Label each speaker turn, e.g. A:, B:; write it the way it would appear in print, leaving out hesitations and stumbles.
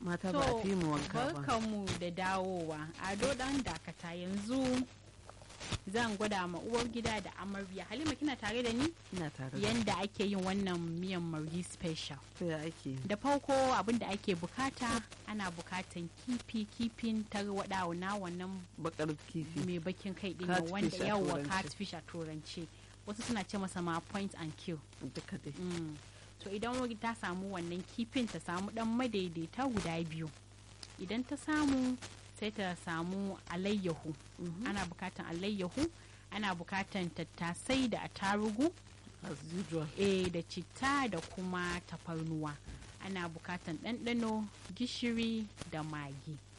A: mata ba a fi mu wanka ba.
B: Barkanmu da dawowa. Ado dan dakata yanzu zan gwada ma uwar gida da amarya. Halima kina tare da ni?
A: Ina tare da
B: Yanda ake yin wannan miyan margi special.
A: to ya ake.
B: Da farko abin da ake bukata ana bukatan kifin tarwada na wannan
A: Bakar kifi.
B: mai bakin kai din
A: Catfish
B: wanda
A: a
B: yawa
A: turance.
B: catfish a turance. Wasu suna ce masa ma point and kill.
A: Duka dai.
B: To idan wani ta samu wannan kifin ta samu dan madaidaita guda biyu. Idan ta samu sai ta samu alayyahu. Ana bukatan alayyahu, ana bukatan tattasai da attarugu,
A: As usual.
B: da citta da kuma tafarnuwa. Ana bukatan ɗanɗano, gishiri da magi.